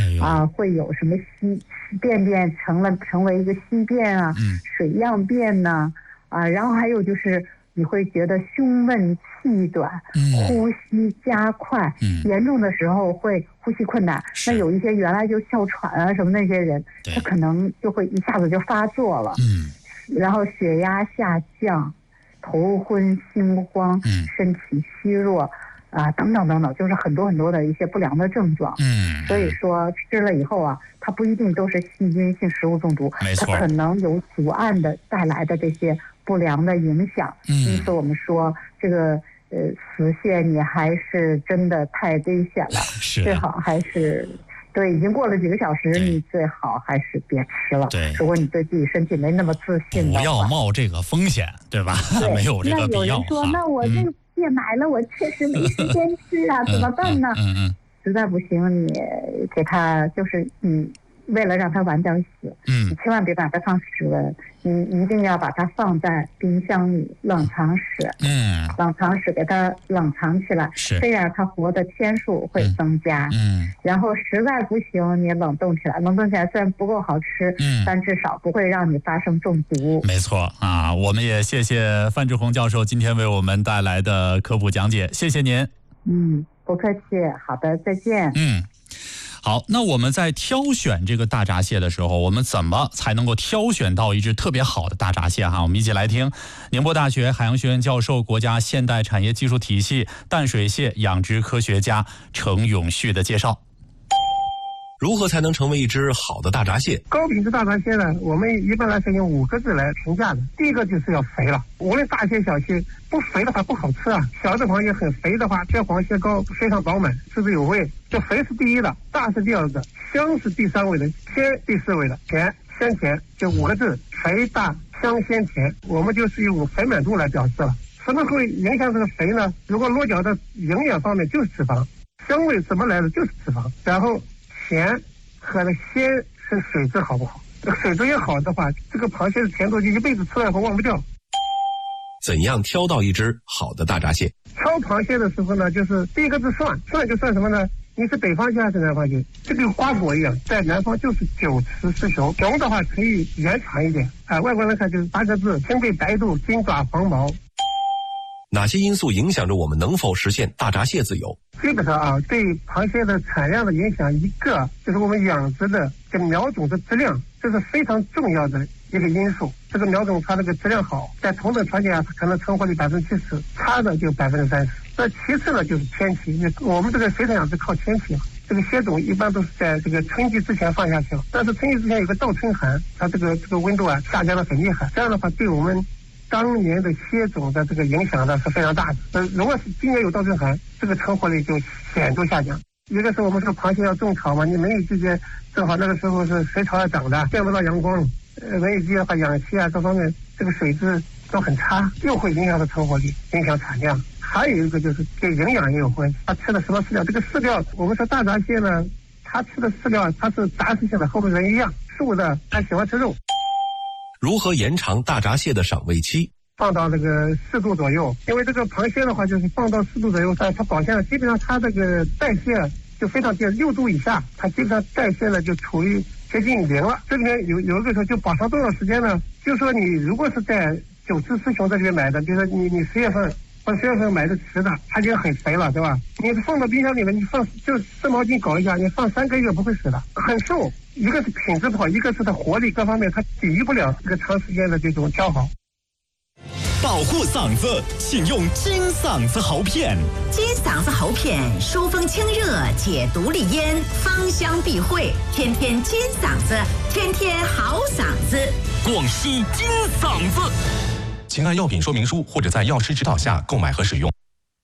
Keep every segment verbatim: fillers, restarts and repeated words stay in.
啊、呃，会有什么稀便便成了成为一个稀便啊，嗯、水样便呢啊、呃，然后还有就是你会觉得胸闷气短，嗯、呼吸加快，嗯、严重的时候会呼吸困难。那有一些原来就哮喘啊什么那些人，他可能就会一下子就发作了，嗯、然后血压下降。头昏心慌，身体虚弱啊、呃，等等等等，就是很多很多的一些不良的症状。嗯，所以说吃了以后啊，它不一定都是细菌性食物中毒，它可能有阻碍的带来的这些不良的影响。嗯，因此我们说这个呃死蟹你还是真的太危险了，最好还是。对，已经过了几个小时，你最好还是别吃了。对，如果你对自己身体没那么自信的话， 不要冒这个风险，对吧？对没有这个必要。 那有人说，那我这蟹买了，我确实没时间吃啊，怎么办呢？嗯嗯，实在不行，你给它就是你为了让它晚点死，嗯，你千万别把它放室温，你一定要把它放在冰箱里冷藏室，嗯，冷藏室给它冷藏起来，是这样它活的天数会增加，嗯，然后实在不行你冷冻起来，冷冻起来虽然不够好吃，嗯，但至少不会让你发生中毒。 没错啊，我们也谢谢范志红教授今天为我们带来的科普讲解，谢谢您。 嗯，不客气，好的，再见。 嗯。好，那我们在挑选这个大闸蟹的时候，我们怎么才能够挑选到一只特别好的大闸蟹哈？我们一起来听宁波大学海洋学院教授、国家现代产业技术体系淡水蟹养殖科学家程永旭的介绍。 如何才能成为一只好的大闸蟹？ 高品质大闸蟹呢，我们一般来说用五个字来评价的。第一个就是要肥了，无论大蟹小蟹，不肥的话不好吃啊。小的螃蟹很肥的话，蟹黄蟹膏非常饱满，滋滋有味。这肥是第一的，大是第二个，香是第三位的，鲜第四位的，甜鲜甜，这五个字，肥大香鲜甜，我们就是用肥满度来表示了。什么会影响这个肥呢？如果落脚的营养方面就是脂肪，香味怎么来的就是脂肪，然后甜和的鲜是水质好不好？这个水质也好的话，这个螃蟹的甜度就一辈子吃了以后忘不掉。 怎样挑到一只好的大闸蟹？ 挑螃蟹的时候呢，就是第一个是算，算就算什么呢？你是北方蟹还是南方蟹？这个花果一样，在南方就是九雌十雄，雄的话可以延长一点。啊、呃，外国人看就是八个字：青背白肚，金爪黄毛。 哪些因素影响着我们能否实现大闸蟹自由？ 基本上啊，对螃蟹的产量的影响，一个就是我们养殖的这个苗种的质量，这是非常重要的一个因素。这个苗种它这个质量好，在同等条件下，它可能成活率百分之七十，差的就百分之三十。那其次呢，就是天气，我们这个水产养殖靠天气嘛。这个蟹种一般都是在这个春季之前放下去了，但是春季之前有个倒春寒，它这个这个温度啊下降的很厉害，这样的话对我们当年的蟹种的这个影响呢是非常大的。呃，如果是今年有倒春寒，这个成活率就显著下降。一个是我们这个螃蟹要种草嘛，你梅雨季节正好那个时候是水草要长的，见不到阳光，呃，梅雨季的话养蟹啊各方面这个水质都很差，又会影响到成活率，影响产量。还有一个就是跟营养也有关系，它吃的什么饲料？这个饲料，我们说大闸蟹呢，它吃的饲料它是杂食性的，和我们人一样，素的它喜欢吃肉。 如何延长大闸蟹的赏味期？ 放到这个四度左右，因为这个螃蟹的话，就是放到四度左右，它它保鲜了，基本上它这个代谢就非常低，六度以下，它基本上代谢呢就处于接近零了。这里面有有一个说就保持多少时间呢？就是说你如果是在九雌十雄这里面买的，比如说你你十月份或十月份买的雌的，它就很肥了，对吧？你放到冰箱里面，你放就湿毛巾搞一下，你放三个月不会死的，很瘦。一个是品质不好，一个是它活力各方面它抵御不了这个长时间的这种消耗。 保护嗓子，请用金嗓子喉片。 金嗓子喉片疏风清热，解毒利咽，芳香避秽，天天金嗓子，天天好嗓子。 广西金嗓子，请按药品说明书或者在药师指导下购买和使用。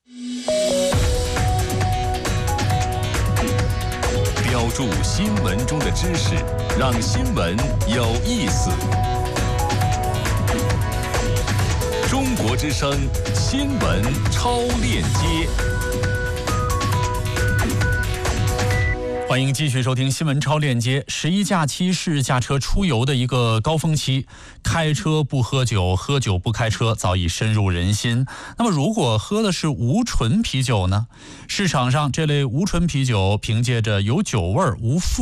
标注新闻中的知识，让新闻有意思。中国之声新闻超链接， 欢迎继续收听新闻超链接。十一假期是驾车出游的一个高峰期，开车不喝酒，喝酒不开车早已深入人心。那么如果喝的是无醇啤酒呢？市场上这类无醇啤酒凭借着有酒味、无负